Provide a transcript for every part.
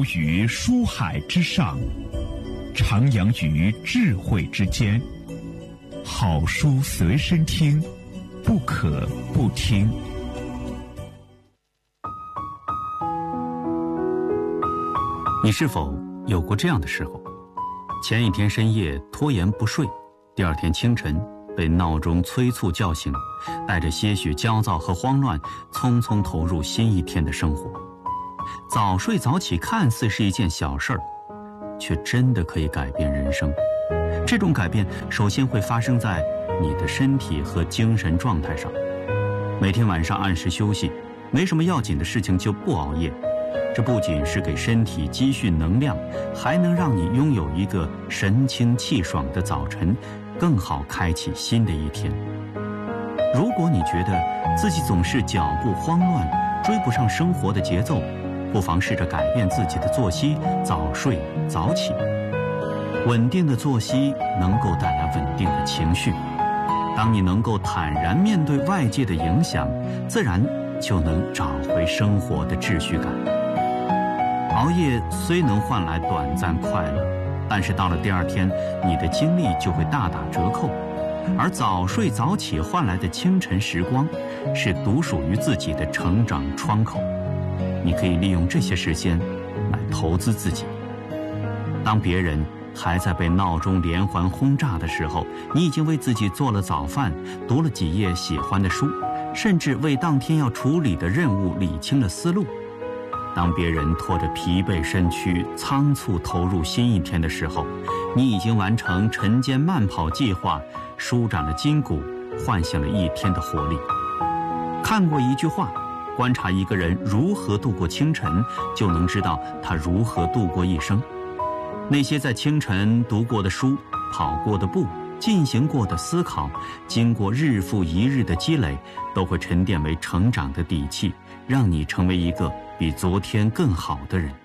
于书海之上，徜徉于智慧之间。好书随身听，不可不听。 你是否有过这样的时候？前一天深夜拖延不睡，第二天清晨被闹钟催促叫醒，带着些许焦躁和慌乱，匆匆投入新一天的生活。早睡早起看似是一件小事儿，却真的可以改变人生。这种改变首先会发生在你的身体和精神状态上。每天晚上按时休息，没什么要紧的事情就不熬夜。这不仅是给身体积蓄能量，还能让你拥有一个神清气爽的早晨，更好开启新的一天。如果你觉得自己总是脚步慌乱，追不上生活的节奏，不妨试着改变自己的作息，早睡早起。稳定的作息能够带来稳定的情绪，当你能够坦然面对外界的影响，自然就能找回生活的秩序感。熬夜虽能换来短暂快乐，但是到了第二天，你的精力就会大打折扣。而早睡早起换来的清晨时光，是独属于自己的成长窗口。你可以利用这些时间来投资自己。当别人还在被闹钟连环轰炸的时候，你已经为自己做了早饭，读了几页喜欢的书，甚至为当天要处理的任务理清了思路。当别人拖着疲惫身躯仓促投入新一天的时候，你已经完成晨间慢跑计划，舒展了筋骨，唤醒了一天的活力。看过一句话，观察一个人如何度过清晨，就能知道他如何度过一生。那些在清晨读过的书、跑过的步、进行过的思考，经过日复一日的积累，都会沉淀为成长的底气，让你成为一个比昨天更好的人。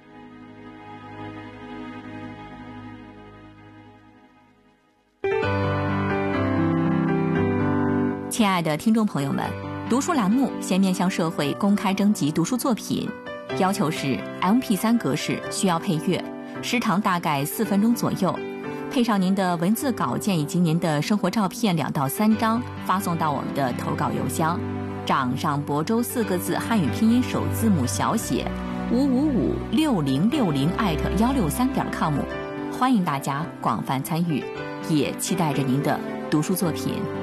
亲爱的听众朋友们，读书栏目现面向社会公开征集读书作品，要求是 MP3 格式，需要配乐，时长大概4分钟左右，配上您的文字稿件以及您的生活照片2到3张，发送到我们的投稿邮箱掌上亳州4个字汉语拼音首字母小写5556060@163.com，欢迎大家广泛参与，也期待着您的读书作品。